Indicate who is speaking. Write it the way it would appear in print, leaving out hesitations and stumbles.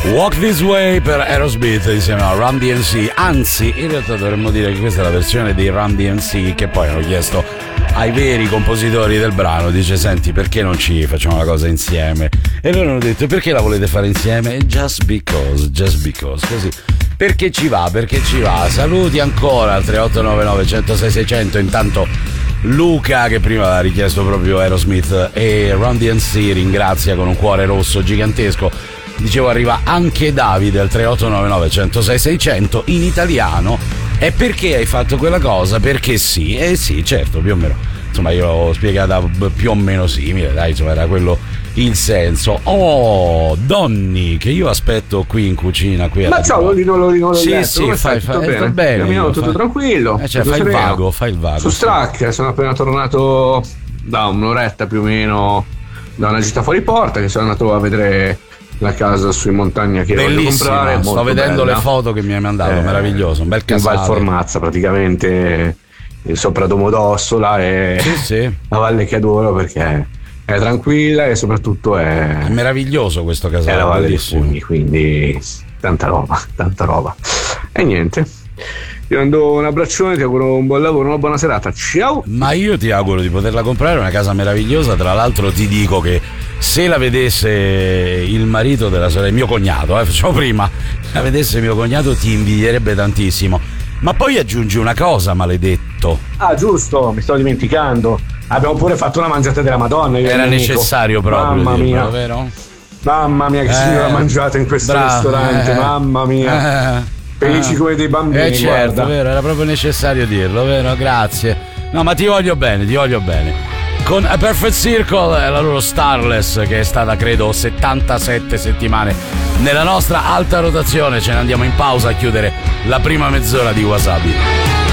Speaker 1: Walk This Way per Aerosmith insieme a Run DMC. Anzi, in realtà dovremmo dire che questa è la versione dei Run DMC che poi hanno chiesto ai veri compositori del brano. Dice: senti, perché non ci facciamo la cosa insieme? E loro hanno detto: perché la volete fare insieme? Just because, così. Perché ci va. Saluti ancora al 3899 106 600. Intanto Luca, che prima aveva richiesto proprio Aerosmith e Run DMC, ringrazia con un cuore rosso gigantesco. Dicevo, arriva anche Davide al 3899 106 600 in italiano. E perché hai fatto quella cosa? Perché sì, sì, certo, più o meno. Insomma, io l'ho spiegata più o meno simile, dai, insomma, era quello il senso. Oh, Donny, che io aspetto qui in cucina. Qui
Speaker 2: ma ciao, lo
Speaker 1: sì, fai bene.
Speaker 2: Tutto tranquillo.
Speaker 1: Cioè, fai il vago.
Speaker 2: Su Strack, sono appena tornato da un'oretta più o meno da una gita fuori porta, che sono andato a vedere la casa sui montagna che voglio comprare.
Speaker 1: Sto vedendo le foto che mi hai mandato, meraviglioso, un bel casale.
Speaker 2: In Val Formazza, praticamente sopra Domodossola, e
Speaker 1: sì.
Speaker 2: la Valle che adoro perché è tranquilla e soprattutto è
Speaker 1: meraviglioso questo casale.
Speaker 2: È la Valle dei Fugni, quindi tanta roba. E niente, ti mando un abbraccione, ti auguro un buon lavoro, una buona serata, ciao.
Speaker 1: Ma io ti auguro di poterla comprare, una casa meravigliosa. Tra l'altro ti dico che se la vedesse il marito della sorella, mio cognato, facciamo prima, la vedesse mio cognato ti invidierebbe tantissimo. Ma poi aggiungi una cosa, maledetto.
Speaker 2: Ah, giusto, mi sto dimenticando, abbiamo pure fatto una mangiata della Madonna.
Speaker 1: Era necessario proprio,
Speaker 2: mamma mia,
Speaker 1: vero?
Speaker 2: Mamma mia, che signora mangiata in questo ristorante, mamma mia, felici come dei bambini.
Speaker 1: Certo,
Speaker 2: guarda.
Speaker 1: Vero, era proprio necessario dirlo, vero? Grazie. No, ma ti voglio bene. Con A Perfect Circle, la loro Starless, che è stata credo 77 settimane nella nostra alta rotazione. Ce ne andiamo in pausa a chiudere la prima mezz'ora di Wasabi.